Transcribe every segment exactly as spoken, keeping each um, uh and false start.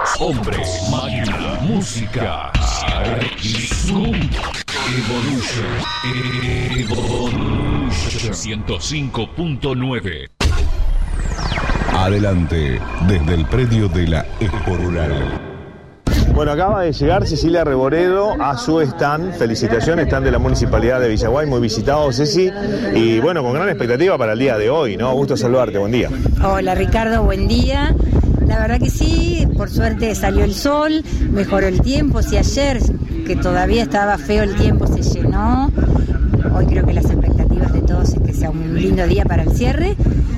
Hombres, máquina, música. Zoom. Evolution. Evolution. ciento cinco punto nueve. Adelante, desde el predio de la Expo Rural. Bueno, acaba de llegar Cecilia Reboredo a su stand. Felicitaciones, stand de la Municipalidad de Villaguay, muy visitado, Ceci. Y bueno, con gran expectativa para el día de hoy, ¿no? Gusto saludarte, buen día. Hola Ricardo, buen día. La verdad que sí, por suerte salió el sol, mejoró el tiempo. Si ayer, que todavía estaba feo el tiempo, se llenó. Hoy creo que las expectativas de todos es que sea un lindo día para el cierre.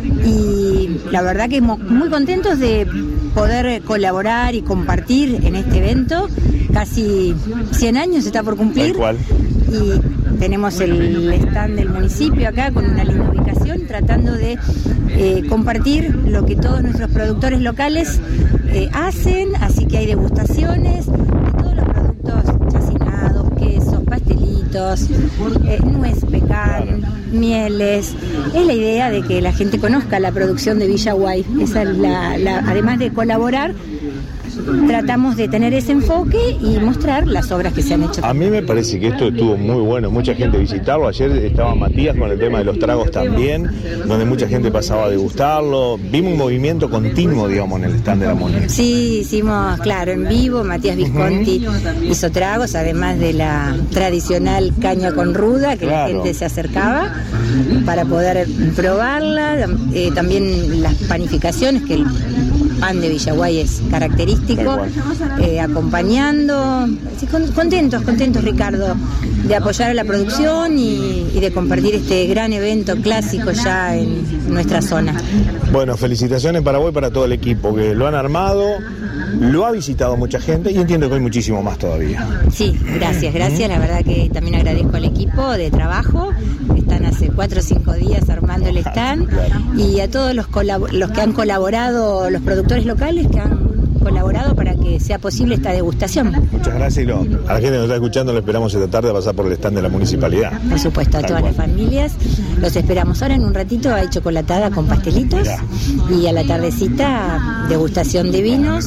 Y la verdad que muy contentos de poder colaborar y compartir en este evento. Casi cien años está por cumplir. Tal cual. Y tenemos el stand del municipio acá con una linda ubicación, tratando de eh, compartir lo que todos nuestros productores locales eh, hacen. Así que hay degustaciones de todos los productos chacinados, quesos, pastelitos, eh, nuez pecan, mieles. Es la idea de que la gente conozca la producción de Villaguay. Esa es la, la, además de colaborar, tratamos de tener ese enfoque y mostrar las obras que se han hecho. A mí me parece que esto estuvo muy bueno, mucha gente visitarlo. Ayer estaba Matías con el tema de los tragos también, donde mucha gente pasaba a degustarlo. Vimos un movimiento continuo, digamos, en el stand de la Moni. Sí, hicimos, claro, en vivo. Matías Visconti uh-huh. hizo tragos, además de la tradicional caña con ruda, que claro. la gente se acercaba para poder probarla. Eh, también las panificaciones, que el pan de Villaguay es característico. Eh, acompañando, sí, contentos, contentos Ricardo, de apoyar a la producción y, y de compartir este gran evento clásico ya en nuestra zona. Bueno, felicitaciones para vos y para todo el equipo que lo han armado, lo ha visitado mucha gente y entiendo que hay muchísimo más todavía. Sí, gracias, gracias, la verdad que también agradezco al equipo de trabajo, están hace cuatro o cinco días armando el stand, y a todos los, colab- los que han colaborado, los productores locales que han colaborado para que sea posible esta degustación. Muchas gracias, y lo, a la gente que nos está escuchando lo esperamos esta tarde a pasar por el stand de la municipalidad. Por supuesto, a todas las familias los esperamos. Ahora en un ratito hay chocolatada con pastelitos. Mirá. Y a la tardecita degustación de vinos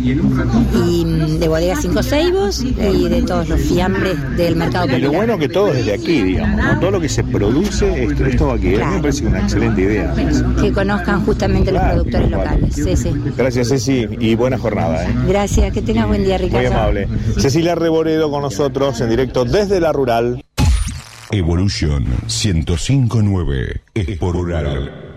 y de Bodega Cinco Seibos y de todos los fiambres del mercado popular. Y lo bueno que todo es desde aquí, digamos, ¿no? Todo lo que se produce esto, esto va aquí. Claro. A mí me parece una excelente idea. Que conozcan justamente claro, los productores locales. Sí, sí. Gracias, Ceci, y buenas jornada. ¿eh? Gracias, que tengas buen día, Ricardo. Muy amable. Cecilia Reboredo con nosotros en directo desde la Rural. Evolution ciento cinco punto nueve, Expo Rural.